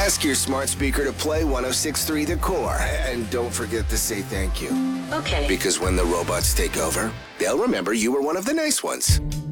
Ask your smart speaker to play 106.3 The Core. And don't forget to say thank you. Okay. Because when the robots take over, they'll remember you were one of the nice ones.